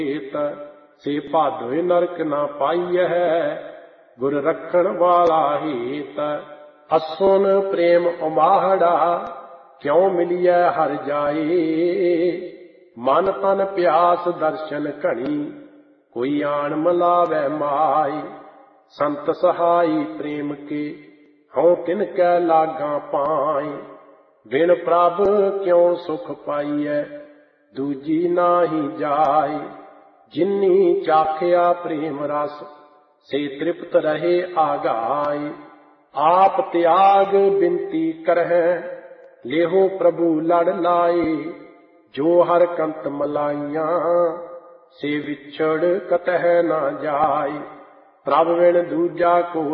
से भादोए नरक न पाइयह, गुर रखण वाला हेत। असुन प्रेम उमाहड़ा, क्यों मिलिय हर जाए। मन तन प्यास दर्शन घनी, कोई आन मिलावै माय। संत सहाई प्रेम के, हऊँ तिनकै लागा पाए। बिन प्रभ क्यों सुख पाइय, दूजी नाही जाय। जिन्नी चाखिया प्रेम रस, से तृप्त रहे आगाय। आप त्याग बिनती करहै, लेहो प्रभु लड़ लाए। जो हर कंत मलाइया, से विछड़ कतह न जाय। प्रभ बिन दूजा को